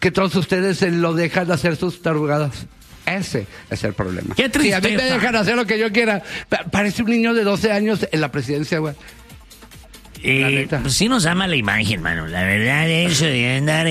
que todos ustedes lo dejan hacer sus tarugadas. Ese es el problema. Qué tristeza. Si a mí me dejan hacer lo que yo quiera, parece un niño de 12 años en la presidencia, güey. Pues sí nos ama la imagen, mano. La verdad, eso de andar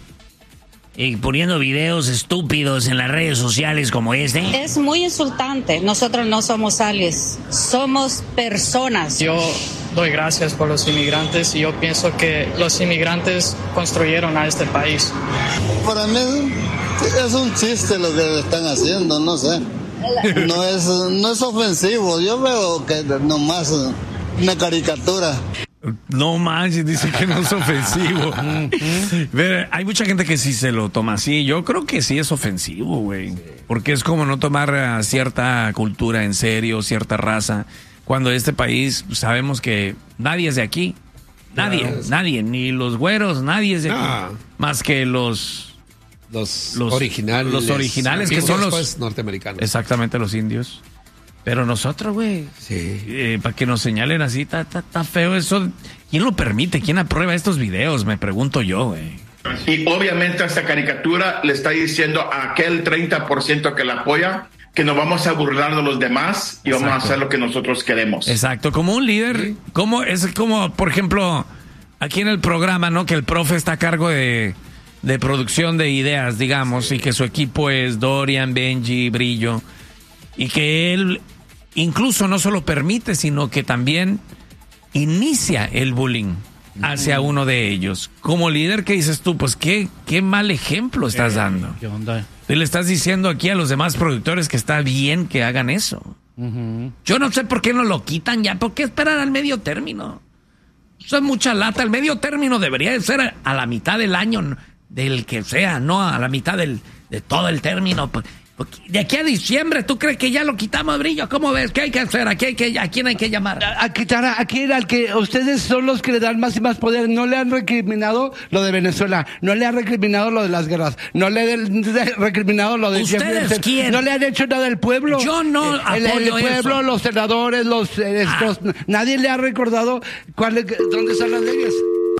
poniendo videos estúpidos en las redes sociales como este. Es muy insultante. Nosotros no somos aliens, somos personas. Yo doy gracias por los inmigrantes y yo pienso que los inmigrantes construyeron a este país. Para mí es un chiste lo que están haciendo, no sé. No es ofensivo. Yo veo que nomás una caricatura. No manches, dice que no es ofensivo. Hay mucha gente que sí se lo toma así. Yo creo que sí es ofensivo, güey. Porque es como no tomar cierta cultura en serio, cierta raza. Cuando este país sabemos que nadie es de aquí. Nadie, ni los güeros, nadie es de aquí. Más que los originales. Los originales que son los norteamericanos. Exactamente, los indios. Pero nosotros, güey, para que nos señalen así, está feo eso. ¿Quién lo permite? ¿Quién aprueba estos videos? Me pregunto yo, güey. Y obviamente esta caricatura le está diciendo a aquel 30% que la apoya que nos vamos a burlar de los demás y vamos a hacer lo que nosotros queremos. Exacto, como un líder, es como, por ejemplo, aquí en el programa, ¿no? Que el profe está a cargo de producción de ideas, digamos, y que su equipo es Dorian, Benji, Brillo. Y que él incluso no solo permite, sino que también inicia el bullying hacia uno de ellos. Como líder, ¿qué dices tú? Pues qué mal ejemplo estás dando. ¿Qué onda? Tú le estás diciendo aquí a los demás productores que está bien que hagan eso. Yo no sé por qué no lo quitan ya. ¿Por qué esperar al medio término? Eso es mucha lata. El medio término debería de ser a la mitad del año, del que sea, no a la mitad de todo el término. De aquí a diciembre, ¿tú crees que ya lo quitamos, Brillo? ¿Cómo ves? ¿Qué hay que hacer? ¿A quién hay que llamar? A quitar a quien al que ustedes son los que le dan más y más poder. No le han recriminado lo de Venezuela, no le han recriminado lo de las guerras, no le han recriminado lo de ¿Ustedes quién? No le han hecho nada del pueblo. Yo no el pueblo, eso. Los senadores, nadie le ha recordado dónde están las leyes.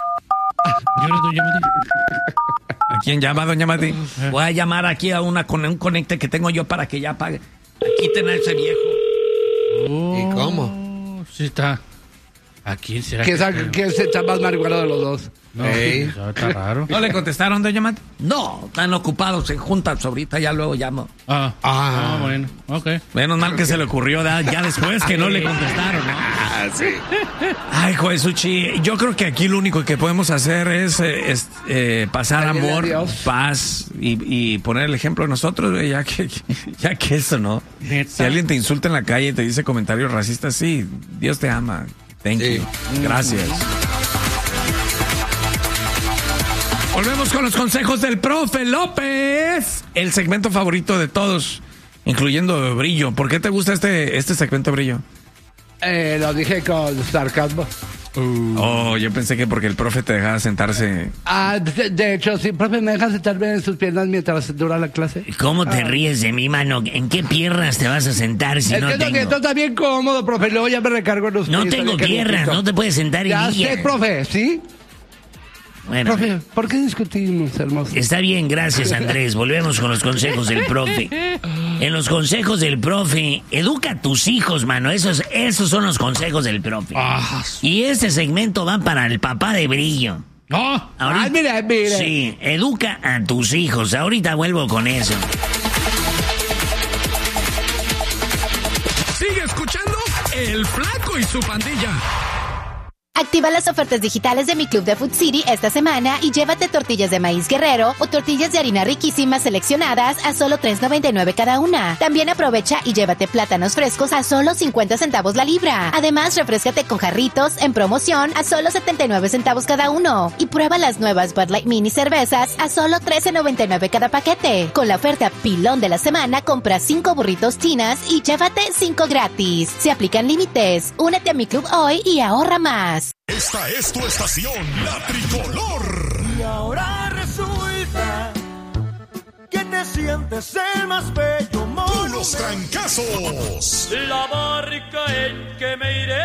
¿A quién llama, doña Mati? Voy a llamar aquí a un conecte que tengo yo para que ya pague. Quiten a ese viejo. ¿Y cómo? Sí está. ¿A quién será? ¿Quién está más marihuana de los dos? No, está raro. ¿No le contestaron, doña Mati? No, están ocupados en juntas ahorita, ya luego llamo. Bueno, ok. Menos mal que se le ocurrió ya después que no le contestaron, ¿no? Sí. Ay, Josuchi, yo creo que aquí lo único que podemos hacer es pasar amor, paz y poner el ejemplo de nosotros, güey, ya que eso, ¿no? ¿Neta? Si alguien te insulta en la calle y te dice comentarios racistas, sí, Dios te ama. Thank you. Gracias. Volvemos con los consejos del profe López. El segmento favorito de todos, incluyendo Brillo. ¿Por qué te gusta este segmento, Brillo? Lo dije con sarcasmo. Yo pensé que porque el profe te dejaba sentarse. De hecho, sí, profe, ¿me deja sentarme en sus piernas mientras dura la clase? ¿Cómo te ríes de mi mano? ¿En qué piernas te vas a sentar si no tengo? Es que esto está bien cómodo, profe, luego ya me recargo en usted. No tengo piernas, no te puedes sentar en ya ella. sé, profe, ¿sí? Bueno, profe, ¿por qué discutimos, hermoso? Está bien, gracias, Andrés. Volvemos con los consejos del profe. En los consejos del profe, educa a tus hijos, mano. Esos son los consejos del profe. Y este segmento va para el papá de Brillo. Ahorita, mire. Sí, educa a tus hijos. Ahorita vuelvo con eso. Sigue escuchando El Flaco y su pandilla. Activa las ofertas digitales de Mi Club de Food City esta semana y llévate tortillas de maíz Guerrero o tortillas de harina riquísimas seleccionadas a solo $3.99 cada una. También aprovecha y llévate plátanos frescos a solo 50 centavos la libra. Además, refréscate con jarritos en promoción a solo 79 centavos cada uno. Y prueba las nuevas Bud Light Mini cervezas a solo $13.99 cada paquete. Con la oferta Pilón de la semana, compra 5 burritos chinas y llévate 5 gratis. Se aplican límites. Únete a Mi Club hoy y ahorra más. Esta es tu estación, La Tricolor. Y ahora resulta que te sientes el más bello monumento. Los trancazos. La barca en que me iré.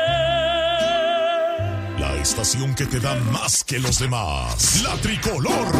La estación que te da más que los demás. La Tricolor.